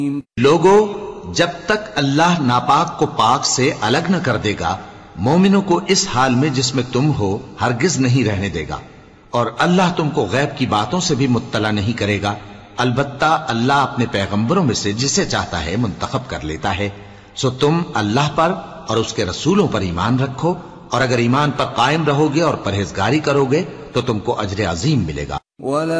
लोगों, जब तक अल्लाह नापाक को पाक से अलग न कर देगा, मोमिनों को इस हाल में जिसमें तुम हो हरगिज नहीं रहने देगा। और अल्लाह तुमको गैब की बातों से भी मुत्तला नहीं करेगा। अलबत्ता अल्लाह अपने पैगंबरों में से जिसे चाहता है मुंतखब कर लेता है। सो तुम अल्लाह पर और उसके रसूलों पर ईमान रखो, और अगर ईमान पर कायम रहोगे और परहेजगारी करोगे तो तुमको अजर अजीम मिलेगा।